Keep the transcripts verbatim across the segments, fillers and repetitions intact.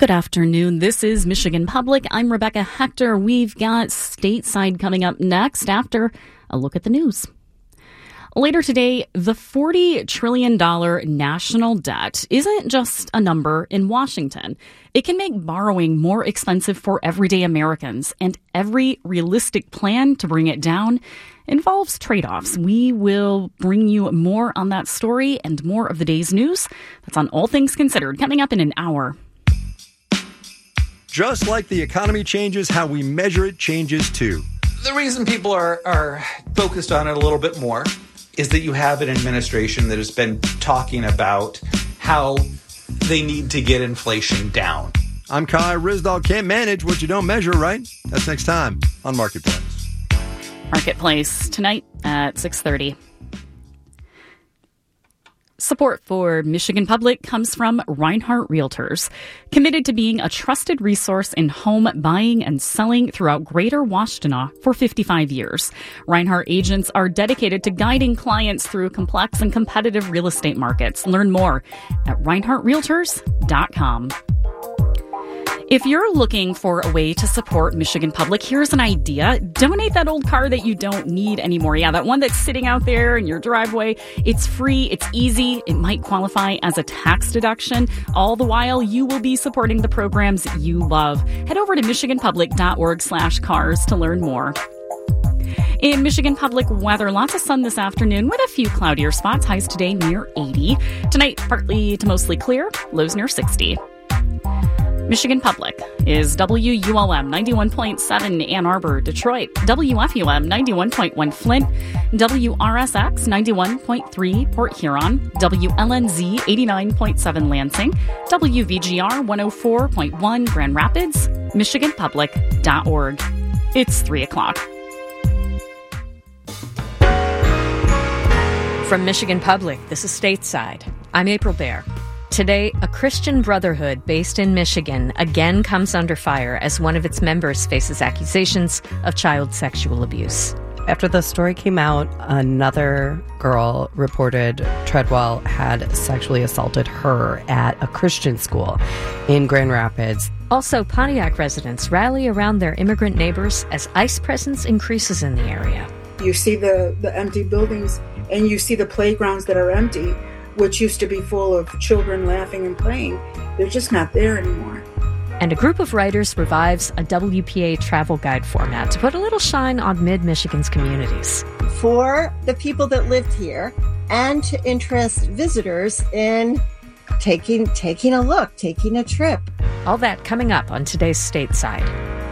Good afternoon. This is Michigan Public. I'm Rebecca Hector. We've got Stateside coming up next after a look at the news. Later today, the forty trillion dollars national debt isn't just a number in Washington. It can make borrowing more expensive for everyday Americans, and every realistic plan to bring it down involves trade-offs. We will bring you more on that story and more of the day's news. That's on All Things Considered, coming up in an hour. Just like the economy changes, how we measure it changes too. The reason people are, are focused on it a little bit more is that you have an administration that has been talking about how they need to get inflation down. I'm Kai Ryssdal. Can't manage what you don't measure, right? That's next time on Marketplace. Marketplace tonight at six thirty. Support for Michigan Public comes from Reinhardt Realtors, committed to being a trusted resource in home buying and selling throughout Greater Washtenaw for fifty-five years. Reinhardt agents are dedicated to guiding clients through complex and competitive real estate markets. Learn more at reinhardt realtors dot com. If you're looking for a way to support Michigan Public, here's an idea. Donate that old car that you don't need anymore. Yeah, that one that's sitting out there in your driveway. It's free. It's easy. It might qualify as a tax deduction. All the while, you will be supporting the programs you love. Head over to michigan public dot org slash cars to learn more. In Michigan Public weather, lots of sun this afternoon with a few cloudier spots. Highs today near eighty. Tonight, partly to mostly clear. Lows near sixty. Michigan Public is W U L M ninety-one point seven Ann Arbor, Detroit, W F U M ninety-one point one Flint, W R S X ninety-one point three Port Huron, W L N Z eighty-nine point seven Lansing, W V G R one oh four point one Grand Rapids, michigan public dot org. It's three o'clock. From Michigan Public, this is Stateside. I'm April Baer. Today, a Christian Brotherhood based in Michigan again comes under fire as one of its members faces accusations of child sexual abuse. After the story came out, another girl reported Treadwell had sexually assaulted her at a Christian school in Grand Rapids. Also, Pontiac residents rally around their immigrant neighbors as ICE presence increases in the area. You see the, the empty buildings, and you see the playgrounds that are empty, which used to be full of children laughing and playing. They're just not there anymore. And a group of writers revives a W P A travel guide format to put a little shine on mid-Michigan's communities. For the people that lived here and to interest visitors in taking taking a look, taking a trip. All that coming up on today's Stateside.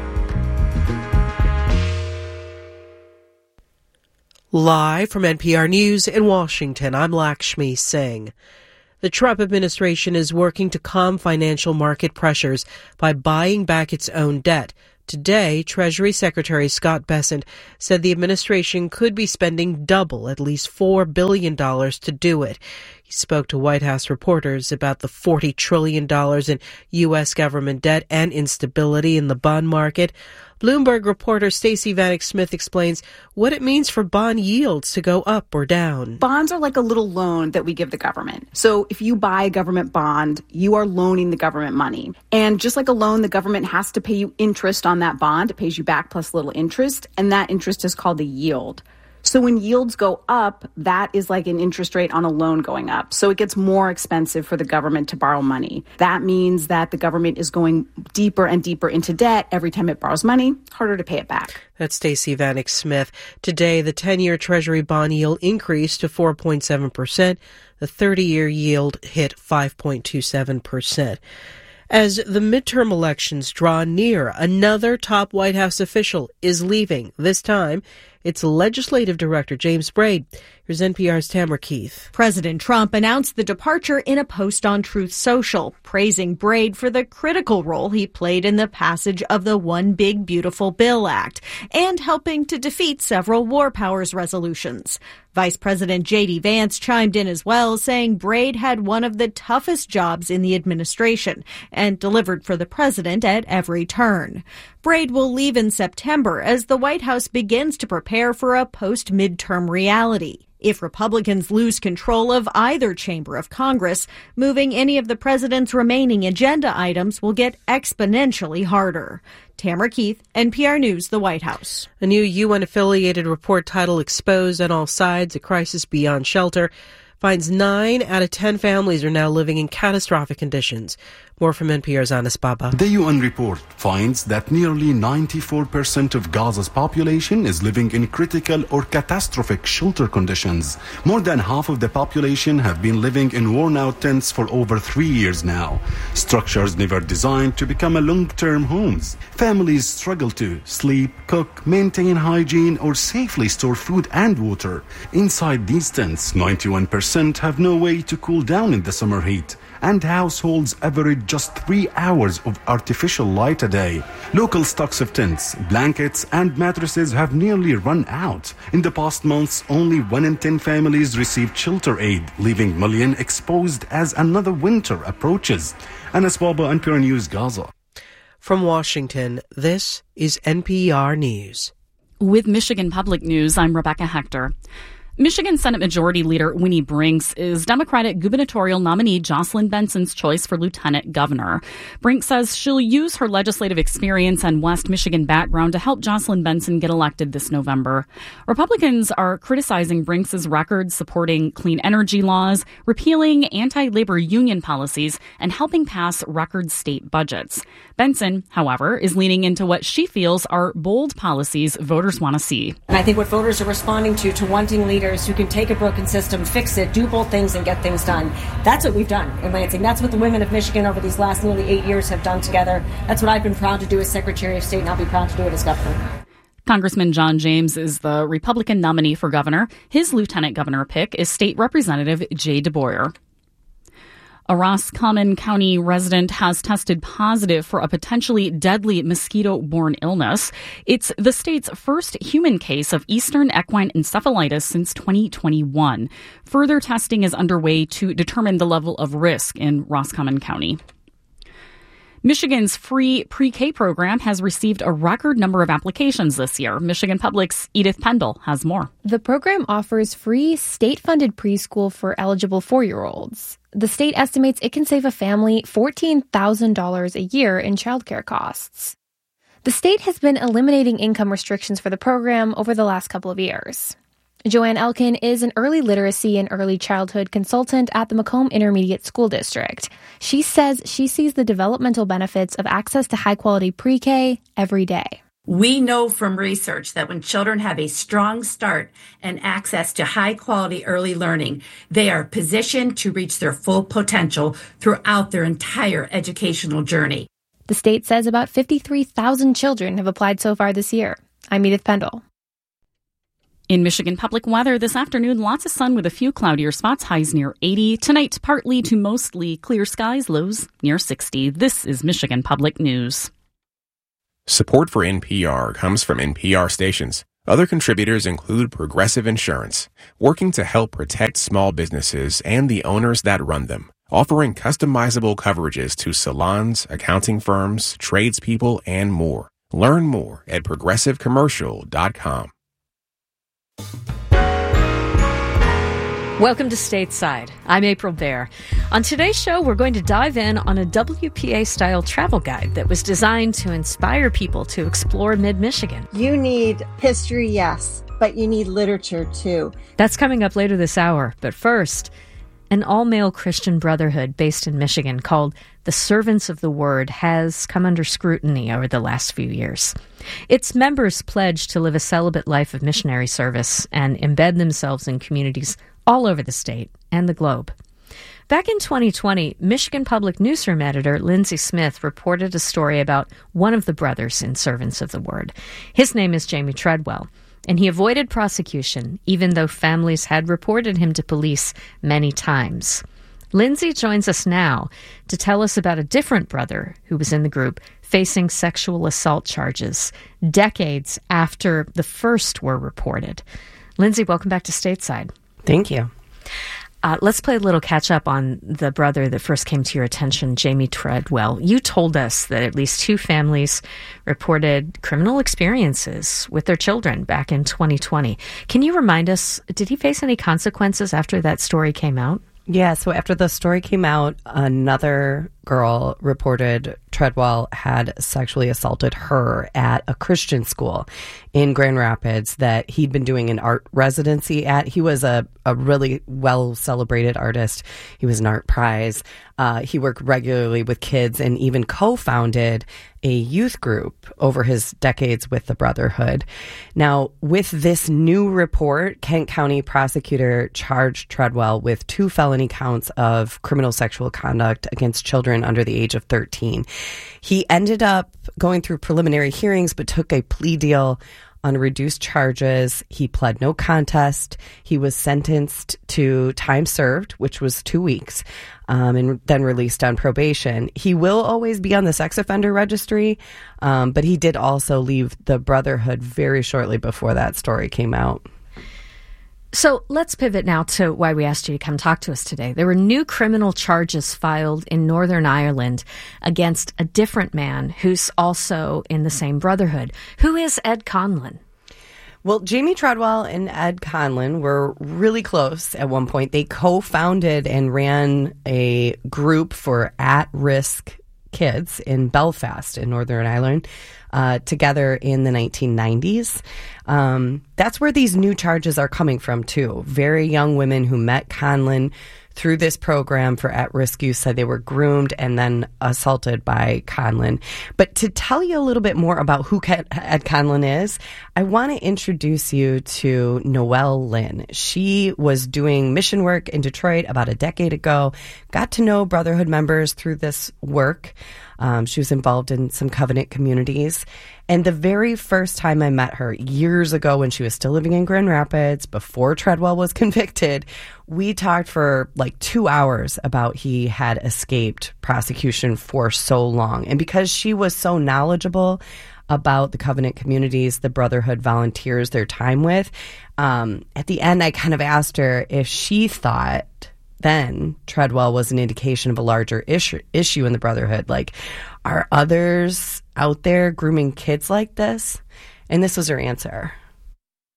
Live from N P R News in Washington, I'm Lakshmi Singh. The Trump administration is working to calm financial market pressures by buying back its own debt. Today, Treasury Secretary Scott Bessent said the administration could be spending double, at least four billion dollars to do it. He spoke to White House reporters about the forty trillion dollars in U S government debt and instability in the bond market. Bloomberg reporter Stacey Vanek Smith explains what it means for bond yields to go up or down. Bonds are like a little loan that we give the government. So if you buy a government bond, you are loaning the government money. And just like a loan, the government has to pay you interest on that bond. It pays you back plus a little interest, and that interest is called a yield. So when yields go up, that is like an interest rate on a loan going up. So it gets more expensive for the government to borrow money. That means that the government is going deeper and deeper into debt every time it borrows money, harder to pay it back. That's Stacey Vanek Smith. Today, the ten-year Treasury bond yield increased to four point seven percent. The thirty-year yield hit five point two seven percent. As the midterm elections draw near, another top White House official is leaving. This time, it's Legislative Director James Braid. Here's N P R's Tamara Keith. President Trump announced the departure in a post on Truth Social, praising Braid for the critical role he played in the passage of the One Big Beautiful Bill Act and helping to defeat several war powers resolutions. Vice President J D. Vance chimed in as well, saying Braid had one of the toughest jobs in the administration and delivered for the president at every turn. Braid will leave in September as the White House begins to prepare for a post-midterm reality. if Republicans lose control of either chamber of Congress, moving any of the president's remaining agenda items will get exponentially harder. Tamara Keith, N P R News, the White House. A new U N-affiliated report titled Exposed on All Sides, A Crisis Beyond Shelter finds nine out of ten families are now living in catastrophic conditions. More from N P R's Anas Baba. The U N report finds that nearly ninety-four percent of Gaza's population is living in critical or catastrophic shelter conditions. More than half of the population have been living in worn-out tents for over three years now. Structures never designed to become a long-term homes. Families struggle to sleep, cook, maintain hygiene, or safely store food and water. Inside these tents, ninety-one percent have no way to cool down in the summer heat, and households average just three hours of artificial light a day. Local stocks of tents, blankets, and mattresses have nearly run out. In the past months, only one in ten families received shelter aid, leaving millions exposed as another winter approaches. Anas Baba, N P R News, Gaza. From Washington, this is N P R News. With Michigan Public News, I'm Rebecca Hector. Michigan Senate Majority Leader Winnie Brinks is Democratic gubernatorial nominee Jocelyn Benson's choice for lieutenant governor. Brinks says she'll use her legislative experience and West Michigan background to help Jocelyn Benson get elected this November. Republicans are criticizing Brinks' record supporting clean energy laws, repealing anti-labor union policies, and helping pass record state budgets. Benson, however, is leaning into what she feels are bold policies voters want to see. And I think what voters are responding to, to wanting leaders who can take a broken system, fix it, do bold things, and get things done. That's what we've done in Lansing. That's what the women of Michigan over these last nearly eight years have done together. That's what I've been proud to do as Secretary of State, and I'll be proud to do it as governor. Congressman John James is the Republican nominee for governor. His lieutenant governor pick is State Representative Jay DeBoyer. A Roscommon County resident has tested positive for a potentially deadly mosquito-borne illness. It's the state's first human case of Eastern equine encephalitis since twenty twenty-one. Further testing is underway to determine the level of risk in Roscommon County. Michigan's free pre-K program has received a record number of applications this year. Michigan Public's Edith Pendle has more. The program offers free state-funded preschool for eligible four-year-olds. The state estimates it can save a family fourteen thousand dollars a year in childcare costs. The state has been eliminating income restrictions for the program over the last couple of years. Joanne Elkin is an early literacy and early childhood consultant at the Macomb Intermediate School District. She says she sees the developmental benefits of access to high-quality pre-K every day. We know from research that when children have a strong start and access to high-quality early learning, they are positioned to reach their full potential throughout their entire educational journey. The state says about fifty-three thousand children have applied so far this year. I'm Edith Pendle. In Michigan Public weather this afternoon, lots of sun with a few cloudier spots, highs near eighty. Tonight, partly to mostly clear skies, lows near sixty. This is Michigan Public News. Support for N P R comes from N P R stations. Other contributors include Progressive Insurance, working to help protect small businesses and the owners that run them, offering customizable coverages to salons, accounting firms, tradespeople, and more. Learn more at progressive commercial dot com. Welcome to Stateside. I'm April Baer. On today's show, we're going to dive in on a W P A-style travel guide that was designed to inspire people to explore mid-Michigan. You need history, yes, but you need literature, too. That's coming up later this hour. But first, an all-male Christian brotherhood based in Michigan called the Servants of the Word has come under scrutiny over the last few years. Its members pledge to live a celibate life of missionary service and embed themselves in communities all over the state and the globe. Back in twenty twenty, Michigan Public Newsroom editor Lindsay Smith reported a story about one of the brothers in Servants of the Word. His name is Jamie Treadwell, and he avoided prosecution even though families had reported him to police many times. Lindsay joins us now to tell us about a different brother who was in the group facing sexual assault charges decades after the first were reported. Lindsay, welcome back to Stateside. Thank you. Uh, let's play a little catch up on the brother that first came to your attention, Jamie Treadwell. You told us that at least two families reported criminal experiences with their children back in twenty twenty. Can you remind us, did he face any consequences after that story came out? Yeah, so after the story came out, another girl reported Treadwell had sexually assaulted her at a Christian school in Grand Rapids that he'd been doing an art residency at. He was a, a really well-celebrated artist. He was an art prize. Uh, he worked regularly with kids and even co-founded a youth group over his decades with the Brotherhood. Now, with this new report, Kent County prosecutor charged Treadwell with two felony counts of criminal sexual conduct against children under the age of thirteen. He ended up going through preliminary hearings, but took a plea deal on reduced charges. He pled no contest. He was sentenced to time served, which was two weeks, um, and then released on probation. He will always be on the sex offender registry, um, but he did also leave the Brotherhood very shortly before that story came out. So let's pivot now to why we asked you to come talk to us today. There were new criminal charges filed in Northern Ireland against a different man who's also in the same Brotherhood. Who is Ed Conlon? Well, Jamie Treadwell and Ed Conlon were really close at one point. They co-founded and ran a group for at-risk kids in Belfast in Northern Ireland uh, together in the nineteen nineties. Um, that's where these new charges are coming from, too. Very young women who met Conlon through this program for at-risk youth said they were groomed and then assaulted by Conlon. But to tell you a little bit more about who Ed Conlon is, I want to introduce you to Noelle Lynn. She was doing mission work in Detroit about a decade ago, got to know Brotherhood members through this work. Um, she was involved in some covenant communities. And the very first time I met her, years ago when she was still living in Grand Rapids, before Treadwell was convicted, we talked for like two hours about he had escaped prosecution for so long. And because she was so knowledgeable about the covenant communities the Brotherhood volunteers their time with, um, at the end I kind of asked her if she thought then Treadwell was an indication of a larger issue issue in the Brotherhood. Like, are others out there grooming kids like this? And this was her answer.